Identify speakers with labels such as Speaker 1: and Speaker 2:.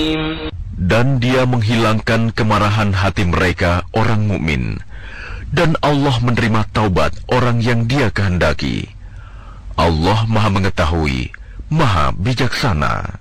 Speaker 1: Dan Dia menghilangkan kemarahan hati mereka orang mukmin, dan Allah menerima taubat orang yang Dia kehendaki. Allah Maha Mengetahui, Maha Bijaksana.